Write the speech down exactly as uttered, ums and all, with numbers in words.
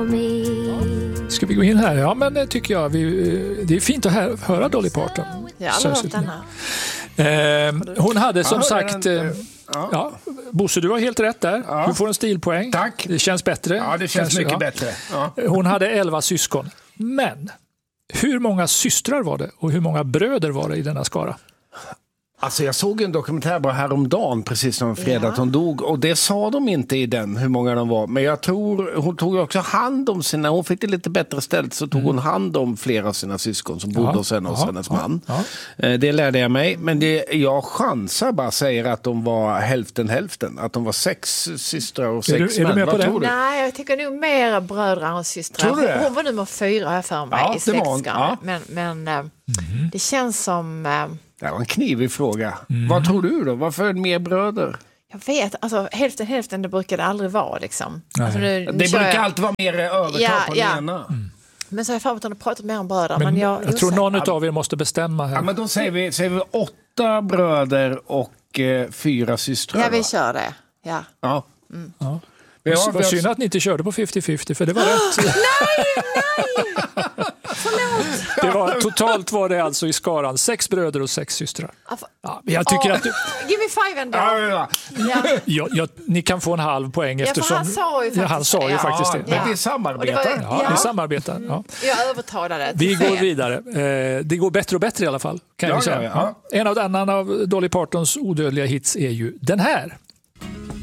me. Ska vi gå in här? Ja, men det tycker jag. Vi, det är fint att här, höra Dolly Parton. Jag har aldrig hört denna. Eh, hon hade som Ja, sagt... den, Eh, ja. ja, Bosse, du har helt rätt där. Ja. Du får en stilpoäng. Tack. Det känns bättre. Ja, det känns Kanske, mycket ja. bättre. Ja. Hon hade elva syskon. Men hur många systrar var det och hur många bröder var det i denna skara? Alltså jag såg en dokumentär bara häromdagen, precis som fredag att hon dog. Och det sa de inte i den, hur många de var. Men jag tror, hon tog också hand om sina, hon fick det lite bättre ställt, så tog mm. hon hand om flera av sina syskon som bodde ja, hos henne och ja, hennes ja, man. ja. Det lärde jag mig. Men det, jag chansar bara säger att de var hälften hälften. Att de var sex systrar och sex är du, är män. du med på Vad det? tror du? Nej, jag tycker nog mer bröder än systrar. Tror du det? Hon var nummer fyra här för mig Ja, i det var hon. släktskaran. Ja. Men, men mm. det känns som... Eh, Det var en knivig fråga. Mm. Vad tror du då? Varför mer bröder? jag vet, alltså hälften hälften det brukar det aldrig vara liksom. Alltså, nu, nu Det kör brukar jag, alltid vara mer övertag Ja, på den ja. ena. Mm. Men så har jag för mig att hon har pratat mer om bröder. Men Men, jag, jag tror någon osäker. av er måste bestämma här. Ja, men då säger vi, säger vi åtta bröder och eh, fyra systrar. Ja, vi va? kör det. Ja. Ja. Mm. Ja. Vi har, Vad vi har, synd att ni inte körde på femtio femtio, för det var rätt. Nej, nej! Förlåt! Det var, totalt var det alltså i skaran sex bröder och sex systrar. Ja, men jag tycker Oh, att du, give me five ändå. ja, ja, Ja. ja, ja, ni kan få en halv poäng Ja, för eftersom han sa ju faktiskt ja, han sa ju det. faktiskt ja, det. men Ja. vi Och det samarbetar. var- Ja, Ja. vi samarbetar. Ja. Jag övertalade. Vi går vidare. Eh, det går bättre och bättre i alla fall, kan Ja, jag säga. ja, ja. En av annan av Dolly Partons odödliga hits är ju den här.